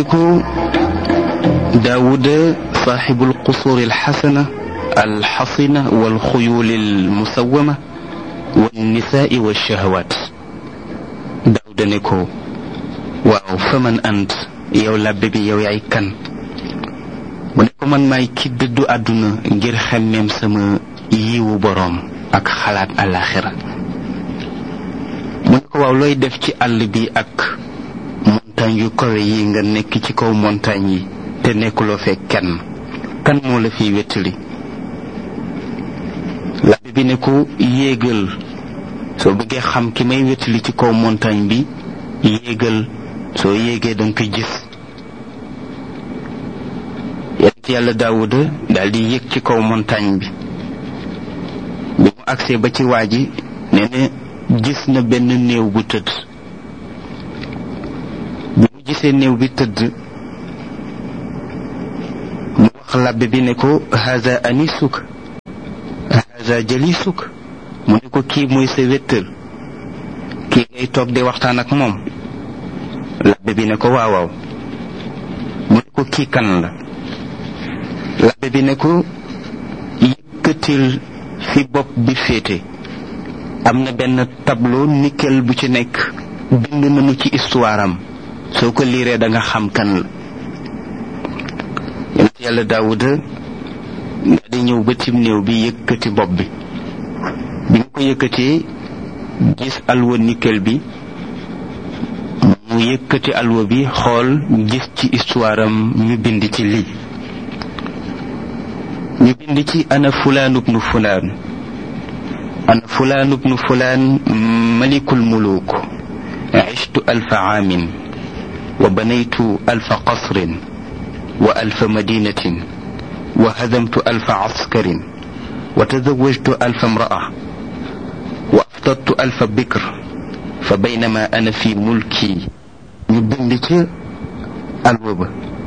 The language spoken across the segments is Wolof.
ko داود صاحب القصور الحسنة الحصنة والخيول المسومة والنساء والشهوات. داود نيكو واو فمن أنت yow labbe bi yow yaay kan mu ne ko man maay ki dëddu àdduna ngir xemmeem sama yiwu boroom ak xalaat àllaaxira mu ne ko waaw looy def ci àll bi ak montagne yu kawe yi nga nekk ci kaw montagne yi te nekkuloo fekk kenn kan moo la fiy wettali labbe bi ne ko yéegal soo bëggee xam ki may wettali ci kaw montagne bi yéegal soo yéegee danga koy gis yonent yàlla Daawuda daal di yéeg ci kaw montagne bi mu agsee ba ci waa ji nee na gis na benn néew bu tëdd bi mu gisee néew bi tëdd mu wax labbe bi ne ko haza anisuk haza jalisuk mu ne ko kii mooy sa wéttal kii ngay toog di waxtaan ak moom labbe bi ne ko waaw waaw mu ne ko kii kan la labbe bi ne ko yëkkatil fi bopp bi féete am na benn tableau nickel bu ci nekk bind nañu ci histoire am soo ko liiree da nga xam kan la yonent yàlla Daawuda nga di ñëw ba tim néew bi yëkkati bopp bi bi mu ko yëkkatee gis alwa nickel bi mu yëkkati alwa bi xool gis ci histoire am ñu bind ci lii ñu bind ci ana fulaan ibnu fulaan ana fulaan ibnu fulaan malikul muluk عشت 1000 عام وبنيت 1000 قصر و1000 مدينة وهدمت 1000 عسكر وتزوجت 1000 امرأة وأفطرت 1000 بكر فبينما أنا في ملكي نبندك الوبا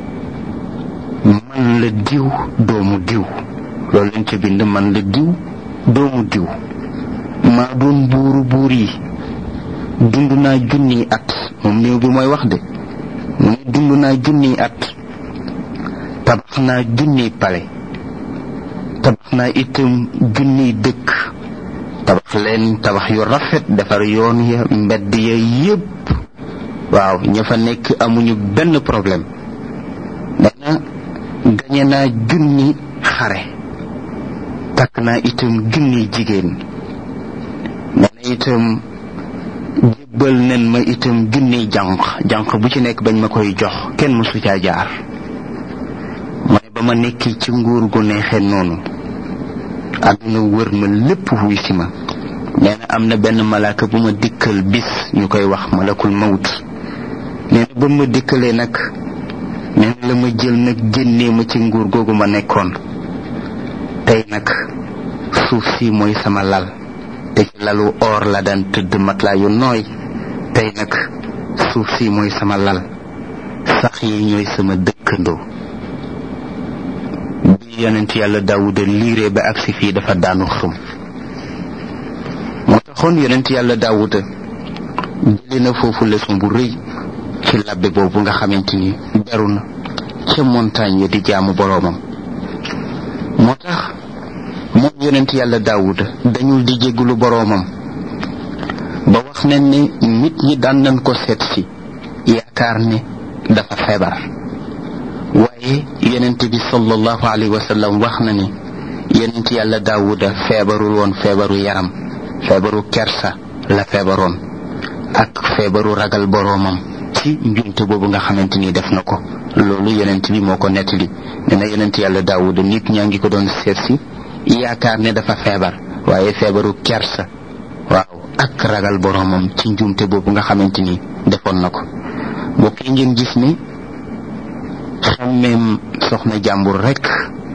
من لديو دوم ديو لول انت بند من لديو دوم ديو ما دون بورو بوري dunduna junni at mom neew bi moy wax de mu dunduna junni at tabaxna junni pale tabaxna itam junni dëkk tabax leen tabax yu rafet defar yoon ya mbedd ya yépp waaw ña fa nekk amuñu benn problème dana gañe naa junni xare takk naa itam junni jigéen dana itam jébbal nen ma itam junni jànq bu ci nekk bañ ma koy jox kenn mësu caa jaar mu ne ba ma nekk ci nguur gu neexee noonu àdduna wër ma lépp wuy si ma nee na am na benn malaaka bu ma dikkal bis ñu koy wax malakul mawt nee na ba ma dikkalee nag nee na la ma jël nag génnee ma ci nguur googu ma nekkoon tey nag suuf si mooy sama lal te ci lalu or la daan tëdd matelas yu nooy tey nag suuf si mooy sama lal sax yi ñooy sama dëkkandoo bi yonent yàlla Daawuda liiree ba agsi fii dafa daanu xëm moo taxoon yonent yàlla Daawuda jëlee na foofu leçon bu rëy ci labbe boobu nga xamante ni beru na ca montagne ya di jaamu boroomam moo tax moom yonent yàlla Daawuda dañul di jéggulu boroomam ba wax nañ ne nit ñi daan nañ ko seet si yaakaar ne dafa feebar waaye yonent bi sallallahu alayhi wa sallam wax na ne yonent yàlla Daawuda feebarul woon feebaru yaram feebaru kersa la feebaroon ak feebaru ragal boroomam ci njumte boobu nga xamante ni def na ko loolu yonent bi moo ko nettali nee na yonent yàlla Daawuda nit ñaa ngi ko doon seet si yaakaar ne dafa feebar waaye feebaru kersa waaw ak ragal boroomam ci njumte boobu nga xamante ni defoon na ko mbokk yi ngeen gis ni xammeem soxna jàmbur rek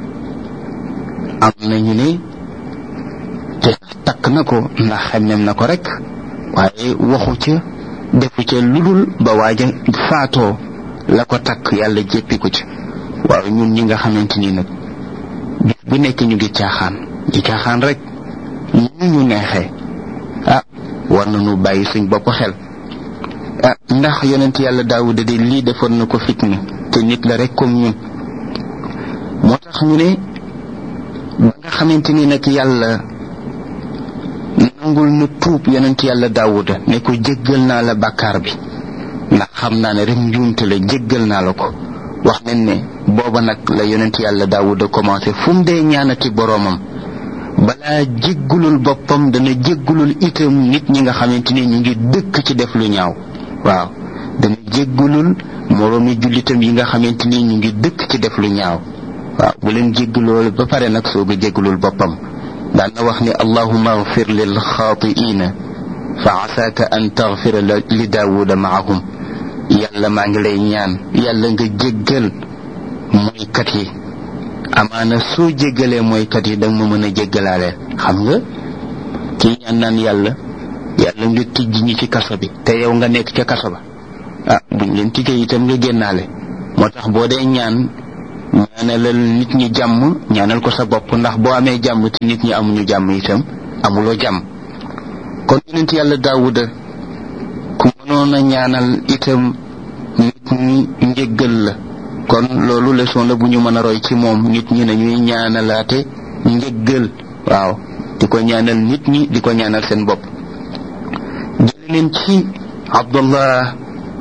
am nañu ne te takk na ko ndax xammeem na ko rek waaye waxu ca defu ca ludul ba waaja faatoo la ko takk yàlla jéppi ko ci waaw ñun ñi nga xamante ni nag bis bu nekk ñu ngi caaxaan rek ñu neexee war nañu bàyyi suñ bopp xel ndax yonent yàlla daawuda de lii defoon na ko fitna te nit la rek comme ñun. moo tax ñu ne ba nga xamante ni nag yàlla nangul na tuub yonent yàlla daawuda ne ko jéggal naa la bàkkaar bi ndax xam naa ne rek njuumte la, jéggal naa la ko. wax nañ ne booba nag la yonent yàlla daawuda commencé fu mu dee ñaanati boroomam balaa jéggulul boppam dana jéggulul itam nit ñi nga xamante ni ñu ngi dëkk ci def lu ñaaw. waaw dana jéggulul moroomi jullitam yi nga xamante ni ñu ngi dëkk ci def lu ñaaw. waaw bu leen jégguloo ba pare nag soog a jéggulul boppam. daan na wax ni allahumma agfir lil xaatiina fa asaaka an tagfira li daawuda maahum. yàlla maa ngi lay ñaan yàlla nga jéggal mooykat yi, amaana soo jéggalee mooykat yi danga ma mën a jéggalaale. xam nga kii ñaan naan yàlla nga tijj ñi ci kaso bi te yow nga nekk ca kaso ba, buñ leen tijjee itam nga génnaale. moo tax boo dee ñaanalal nit ñi jàmm, ñaanal ko sa bopp, ndax boo amee jàmm te nit ñi amuñu jàmm itam amuloo jàmm. kon yonent yàlla daawuda ku mënoon a ñaanal itam nit ñi njéggal la. kon loolu leçon la bu ñu mën a roy ci moom. nit ñi nañuy ñaanalaate njéggal. waaw di ko ñaanal nit ñi, di ko ñaanal seen bopp. jële leen ci Abdullah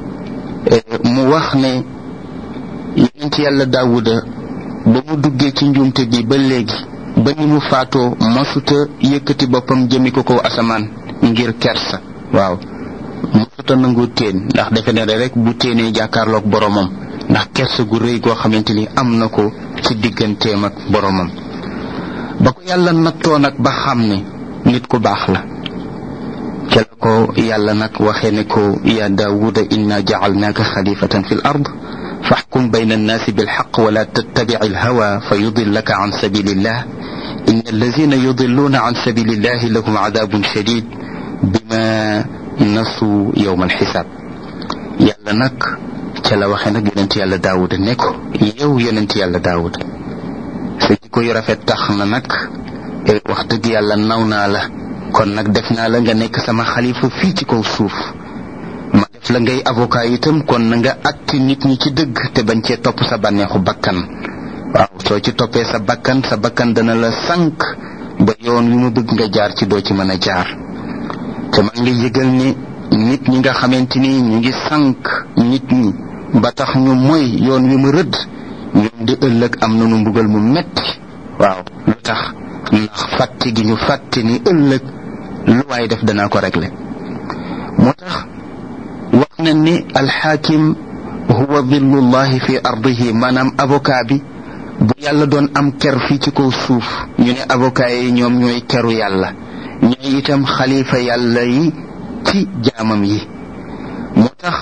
mu wax ne yonent yàlla daawuda ba mu duggee ci njuumte bi ba léegi ba ni mu faatoo masuta yëkkati boppam jëmi ko kaw asamaan ngir kersa. waaw masuta nangu teen ndax defe ne rek bu téenee jàkkaarloog boromam, ndax kersa gu rëy goo xamante ni am na ko ci digganteem ak boromam. ba ko yàlla nattoo nag ba xam ne nit ku baax la, ca la ko yàlla nag waxee ne ko ya daawuda inna jacalnaaka xalifatan fi l ard faxkum bayna annaasi bilxaq wala tattabic alhawa fa yudillaka an sabilillah inna allazina yudilluuna an sabilillahi lahum cadabun shadid bima nasu yowma alxisaab. yàlla nag ca la waxee nag yonent yàlla daawuda ne ko yow yonent yàlla daawuda sa jikko yu rafet tax na nag wax dëgg yàlla naw naa la, kon nag def naa la nga nekk sama xalifa fii ci kaw suuf. ma def la ngay avocat itam, kon na nga atti nit ñi ci dëgg te bañ cee topp sa bànneexu bakkan. waaw soo ci toppee sa bakkan dana la sànq ba yoon wi ma bëgg nga jaar ci doo ci mën a jaar. te maa ngi yëgal ne nit ñi nga xamante ni ñu ngi sànq nit ñi ba tax ñu mooy yoon wi ma rëdd, ñoom di ëllëg am nañu mbugal mu metti. waaw lu tax? ndax fàtte gi ñu fàtte ni ëllëg lu waay def danaa ko régler. moo tax wax na ni alxaakim huwa dillullahi fi ardihi, maanaam avocat bi bu yàlla doon am ker fii ci kaw suuf, ñu ne avocat yi ñoom ñooy keru yàlla, ñooy itam xalifa yàlla yi ci jaamam yi. moo tax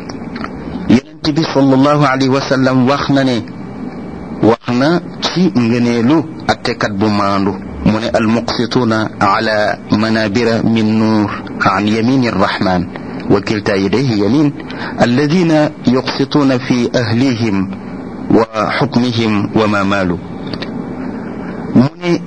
yonent bi sallallahu alayhi wa sallam wax na ci ngëneelu attekat bu maandu mu ne almuqsituuna ala manabira min nuur an yamini arrahman wa kilta yadayhi yamin alladina yuqsituuna fi ahlihim wa xukmihim wa ma maalu. mu ne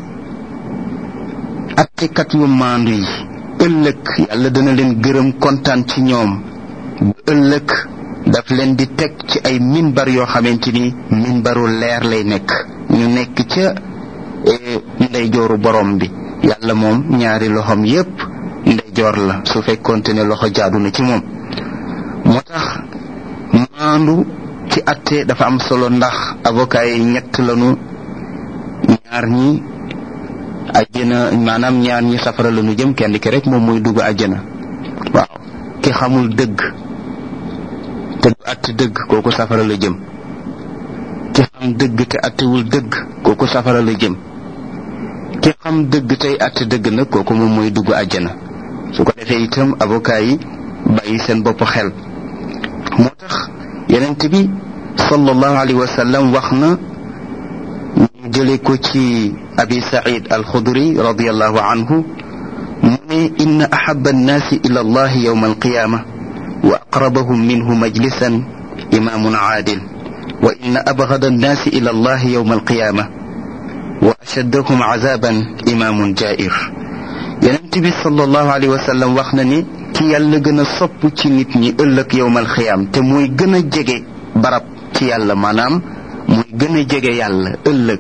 attekat yu maandu yi ëllëg yàlla dana leen gërëm kontaan ci ñoom. bu ëllëg daf leen di teg ci ay minbar yoo xamante ni minbaru leer lay nekk, ñu nekk ca ndeyjooru borom bi. yàlla moom ñaari loxoom yépp ndeyjoor la su fekkoonte ne loxo jaadu na ci moom. moo tax maandu ci atte dafa am solo, ndax avocat yi ñett lañu, ñaar ñi àjjana, maanaam ñaar ñi safara lañu jëm, kenn ki rek moom mooy dugg àjjana. waaw ki xamul dëgg te du àtte dëgg kooku safara la jëm, ki xam dëgg te àttewul dëgg kooku safara la jëm, ki xam dëgg tey àtte dëgg nag kooku moom mooy dugg àjjana. su ko defee itam avocat yi bàyyi seen bopp xel. moo tax yonent bi sallallahu alayhi wa sallam wax na, ñu jële ko ci abi said alxudri radiallahu anhu mu ne inna ahaba annaasi ila allahi yawma alqiyama wa aqrabahum minhu majlisan imamun aadil wa inna abgada annaasi ila allahi yawma alqiyama wa ashaddahum azaban imamun jair. yonent bi sallallahu alayhi wa sallam wax na ni ki yàlla gën a sopp ci nit ñi ëllëg yowmal xiyaam te mooy gën a jege barab ci yàlla maanaam mooy gën a jege yàlla ëllëg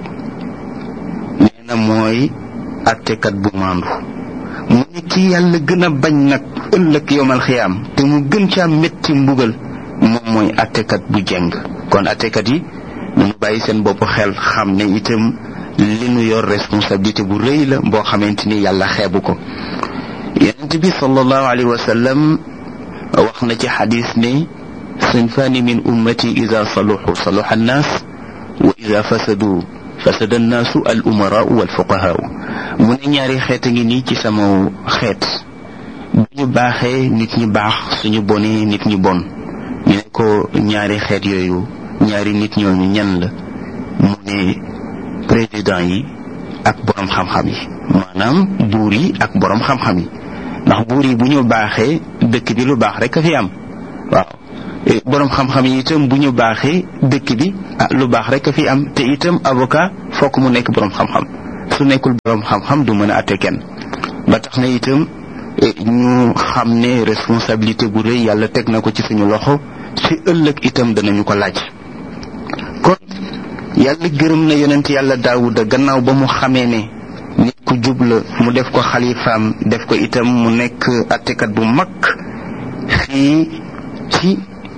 nee na mooy attekat bu maandu mu ne ki yàlla gën a bañ nag ëllëg yowmal xiyaam te mu gën caa métti mbugal moom mooy attekat bu jeng kon attekat yi ñu bàyyi seen bopp xel xam ne itam li nu yor responsabilité bu rëy la boo xamante ni yàlla xeebu ko yonent bi sallallahu alayhi wa sallam wax na ci xadis ne sinfaani min ummati ida saluxu saluxa annaas wa ida fasadu fasada annaasu al umaraau wal fuqahaau mu ne ñaari xeet a ngi nii ci sama xeet bu ñu baaxee nit ñi baax suñu bonee nit ñi bon ñu ne ko ñaari xeet yooyu ñaari nit ñooñu ñan la mu ne président yi ak borom xam-xam yi maanaam buur yi ak borom xam-xam yi ndax buur yi bu ñu baaxee dëkk bi lu baax rek a fi am waaw borom xam-xam yi itam bu ñu baaxee dëkk bi lu baax rek a fi am te itam avocat fokk mu nekk borom xam-xam su nekkul borom xam-xam du mën a atte kenn ba tax na itam ñu xam ne responsabilité bu rëy yàlla teg na ko ci suñu loxo ci ëllëg itam danañu ko laaj kon yàlla gërëm na yonent yàlla daawuda gannaaw ba mu xamee ne nit ku jub la mu def ko xalifaam def ko itam mu nekk attekat bu mag fii ci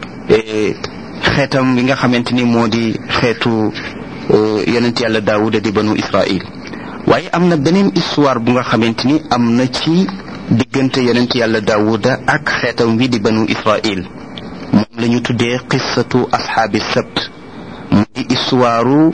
xeetam bi nga xamante ni moo di xeetu yonent yàlla daawuda di banu israil waaye am na beneen histoire bu nga xamante ni am na ci diggante yonent yàlla daawuda ak xeetam wi di banu israil moom la ñu tuddee qissatu ashaabi sabt mu di histoire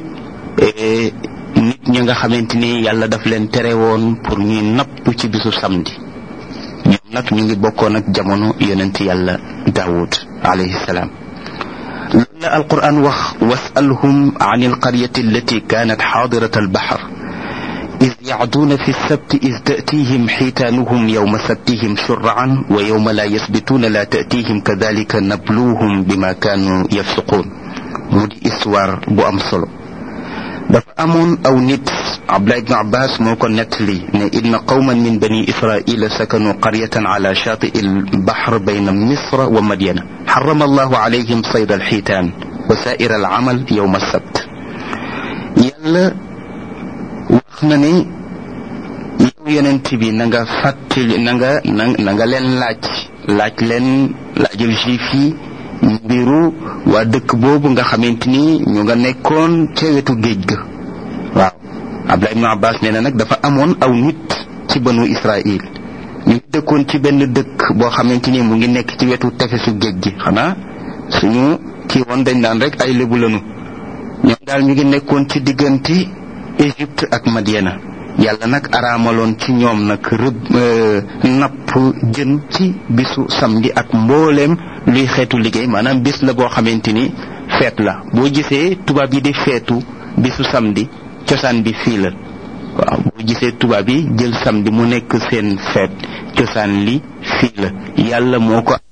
nit ñi nga xamante ni yàlla daf leen tere woon pour ñuy napp ci bisu samedi ñoom nag ñu ngi bokkoon ak jamono yonent yàlla daawud alayhi salaam loolu la alquran wax wasalhum an alqaryati allati kanat xaadirat albaxar إذ يعدون في السبت إذ تأتيهم حيتانهم يوم سبتهم شرعا ويوم لا يسبتون لا تأتيهم كذلك نبلوهم بما كانوا يفسقون مودي إسوار بو أم solo dafa amoon aw nit Abdullah ibn Abbas moo ko nettali ne inna qawman min bani israila sakanu qaryatan ala shaati'i al-bahr bayna misra wa madyana harrama allahu alayhim sayda al-hiitaan wa saa'ira al-amal yawma as-sabt yàlla wax na ne yow yonent bi na nga fàttali na nga leen laajal juif yi mbiru waa dëkk boobu nga xamante ni ñu nga nekkoon ca wetu géej ga waaw Abdullah ibn Abbas nee na nag dafa amoon aw nit ci banu Israil ñu ngi dëkkoon ci benn dëkk boo xamante ni mu ngi nekk ci wetu tefesu géej gi xanaa suñu kii woon dañ daan rek ay lébu lanu ñoom daal ñu ngi nekkoon ci diggante Égypte ak Madiana yàlla nag araamaloon ci ñoom nag napp jën ci bisu samedi ak mbooleem luy xeetu liggéey maanaam bis la boo xamante ni feet la boo gisee tubaab yi di feetu bisu samedi cosaan bi fii la waaw boo gisee tubaab yi jël samedi mu nekk seen feet cosaan li fii la yàlla moo ko